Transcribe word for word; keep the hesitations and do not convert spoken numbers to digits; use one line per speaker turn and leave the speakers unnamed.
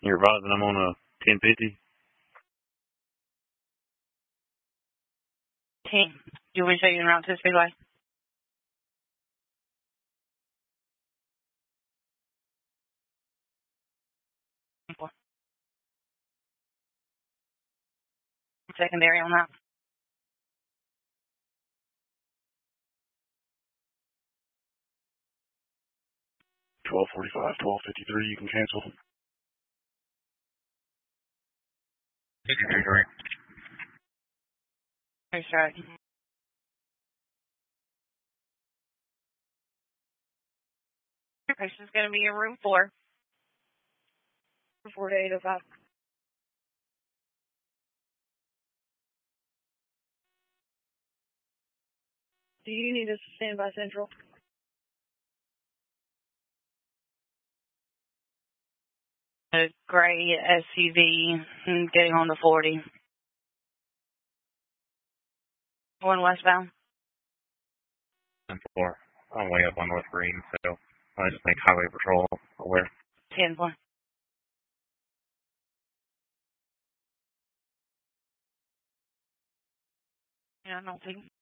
You're advising I'm on a ten fifty?
ten. Do you want me to show you en route to the speedway? Secondary on that.
twelve forty-five, twelve fifty-three, you can cancel.
fifty-three.
That's right. Your patient's going to be in room four. four to eight oh five. Do you need us to stand by Central? A gray S U V getting on the forty. Going westbound.
ten four. I'm way up on North Green, so I just make highway patrol aware.
ten four. Yeah, I don't think